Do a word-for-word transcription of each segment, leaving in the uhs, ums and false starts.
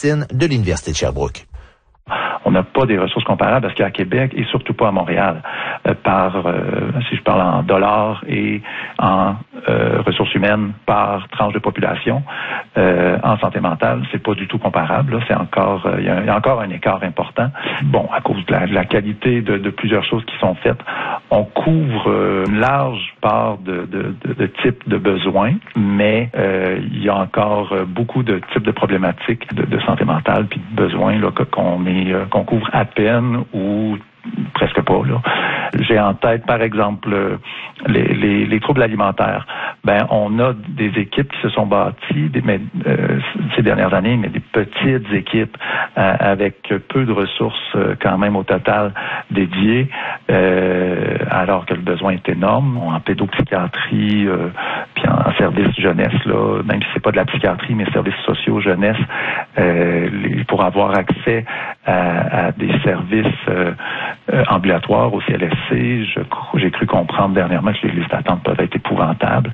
médecine de l'Université de Sherbrooke. On n'a pas des ressources comparables parce qu'à Québec et surtout pas à Montréal, euh, par, euh, si je parle en dollars et en euh, ressources humaines par tranche de population, euh, en santé mentale, c'est pas du tout comparable. Là. C'est encore, il euh, y, y a encore un écart important. Bon, à cause de la, de la qualité de, de plusieurs choses qui sont faites, on couvre euh, une large part de, de, de, de types de besoins, mais euh, il y a encore beaucoup de types de problématiques de, de santé mentale puis de besoins là, qu'on est qu'on couvre à peine ou presque pas. Là. J'ai en tête, par exemple, les, les, les troubles alimentaires. Ben, on a des équipes qui se sont bâties des, mais, euh, ces dernières années, mais des petites équipes euh, avec peu de ressources euh, quand même au total dédiées, euh, alors que le besoin est énorme. En pédopsychiatrie, euh, puis en service jeunesse, là, même si c'est pas de la psychiatrie, mais services sociaux jeunesse, euh, les, pour avoir accès à, à des services euh, euh, ambulatoires au C L S C, je, j'ai cru comprendre dernièrement que les listes d'attente peuvent être épouvantables.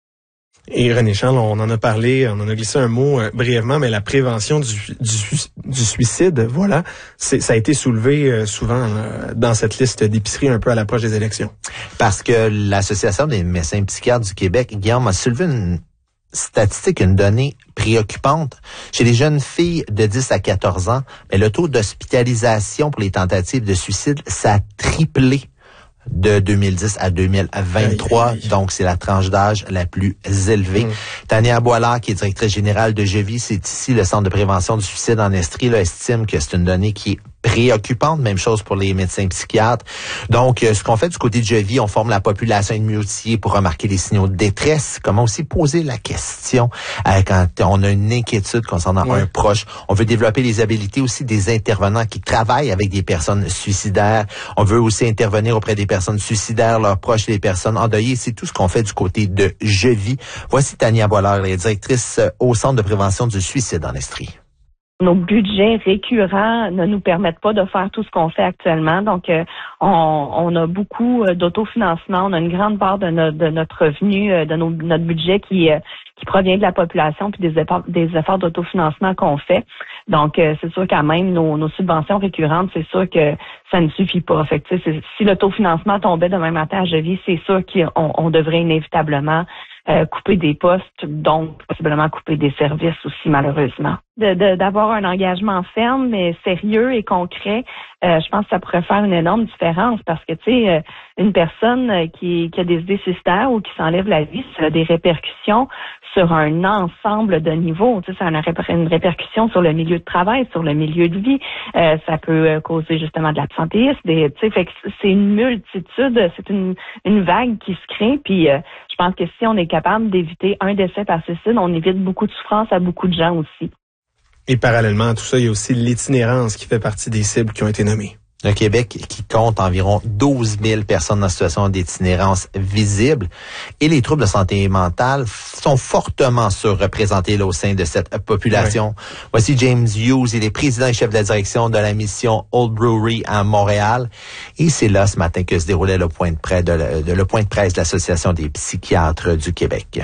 Et René Charles, on en a parlé, on en a glissé un mot euh, brièvement, mais la prévention du, du, du suicide, voilà, c'est, ça a été soulevé euh, souvent euh, dans cette liste d'épicerie un peu à l'approche des élections. Parce que l'Association des médecins psychiatres du Québec, Guillaume, a soulevé une statistique, une donnée préoccupante. Chez les jeunes filles de dix à quatorze ans, mais le taux d'hospitalisation pour les tentatives de suicide, ça a triplé de deux mille dix à deux mille vingt-trois, aïe, aïe. Donc c'est la tranche d'âge la plus élevée. Mmh. Tania Boilard, qui est directrice générale de Jevy, c'est ici le Centre de prévention du suicide en Estrie, là, estime que c'est une donnée qui est préoccupante. Même chose pour les médecins psychiatres. Donc, euh, ce qu'on fait du côté de Jevy, on forme la population ethnie pour remarquer les signaux de détresse. Comment aussi poser la question euh, quand on a une inquiétude concernant ouais. un proche. On veut développer les habilités aussi des intervenants qui travaillent avec des personnes suicidaires. On veut aussi intervenir auprès des personnes suicidaires, leurs proches, les personnes endeuillées. C'est tout ce qu'on fait du côté de Jevy. Voici Tania Boilard, la directrice au Centre de prévention du suicide en Estrie. Nos budgets récurrents ne nous permettent pas de faire tout ce qu'on fait actuellement. Donc, euh, on, on a beaucoup d'autofinancement. On a une grande part de, no, de notre revenu, de nos, notre budget qui, euh, qui provient de la population puis des efforts, des efforts d'autofinancement qu'on fait. Donc, euh, c'est sûr quand même, nos, nos subventions récurrentes, c'est sûr que ça ne suffit pas. Fait que, si l'autofinancement tombait demain matin à Jevy, c'est sûr qu'on on devrait inévitablement Euh, couper des postes, donc possiblement couper des services aussi, malheureusement. De, de, d'avoir un engagement ferme, mais sérieux et concret, euh, je pense que ça pourrait faire une énorme différence parce que, tu sais, euh, une personne qui, qui a des idées suicidaires ou qui s'enlève la vie, ça a des répercussions sur un ensemble de niveaux. Tu sais, ça a une, ré- une répercussion sur le milieu de travail, sur le milieu de vie. Euh, ça peut causer justement de l'absentéisme. Des, tu sais, fait que c'est une multitude, c'est une, une vague qui se crée. Puis, euh, je pense que si on est capable d'éviter un décès par suicide, on évite beaucoup de souffrance à beaucoup de gens aussi. Et parallèlement à tout ça, il y a aussi l'itinérance qui fait partie des cibles qui ont été nommées. Le Québec qui compte environ douze mille personnes en situation d'itinérance visible et les troubles de santé mentale sont fortement surreprésentés là, au sein de cette population. Ouais. Voici James Hughes, il est président et chef de la direction de la mission Old Brewery à Montréal et c'est là ce matin que se déroulait le point de presse de, la, de, le point de, presse de l'Association des psychiatres du Québec.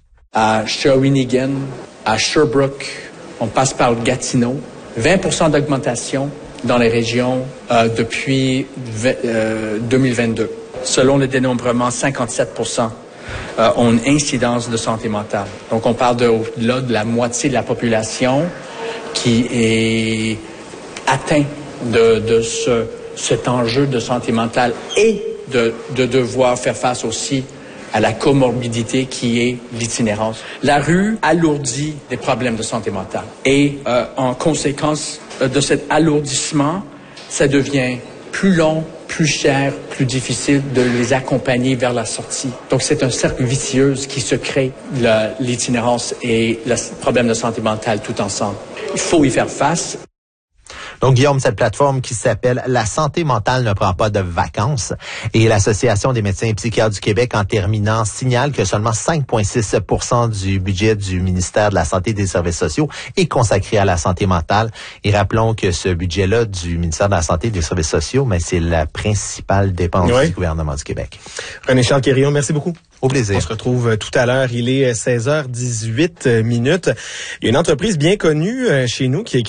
À Shawinigan, à Sherbrooke, on passe par le Gatineau, vingt pour cent d'augmentation dans les régions euh, depuis euh, deux mille vingt-deux. Selon le dénombrement, cinquante-sept pour cent euh, ont une incidence de santé mentale. Donc, on parle de, là de la moitié de la population qui est atteinte de, de ce, cet enjeu de santé mentale et de, de devoir faire face aussi à la comorbidité qui est l'itinérance. La rue alourdit les problèmes de santé mentale et euh, en conséquence de cet alourdissement, ça devient plus long, plus cher, plus difficile de les accompagner vers la sortie. Donc, c'est un cercle vicieux qui se crée, la, l'itinérance et le problème de santé mentale tout ensemble. Il faut y faire face. Donc, Guillaume, cette plateforme qui s'appelle « La santé mentale ne prend pas de vacances » et l'Association des médecins et psychiatres du Québec, en terminant, signale que seulement cinq virgule six pour cent du budget du ministère de la Santé et des Services sociaux est consacré à la santé mentale. Et rappelons que ce budget-là du ministère de la Santé et des Services sociaux, mais c'est la principale dépense oui. du gouvernement du Québec. René Charles Quérillon, merci beaucoup. Au plaisir. On se retrouve tout à l'heure. Il est seize heures dix-huit minutes. Il y a une entreprise bien connue chez nous qui est